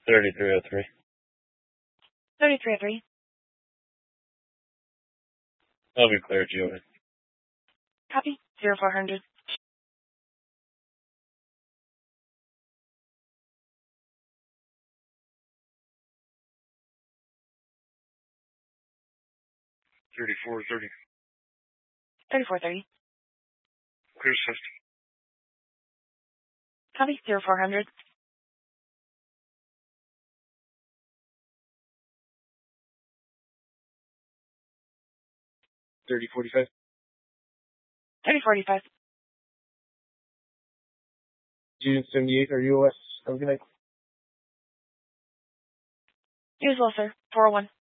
3303. 3303. I'll be clear, Gio. Copy. 0400. 3430. 3430. Clear system. Copy. 0400. 3045. 3045. June 78 or US. Have a good night. You as well, sir. 401.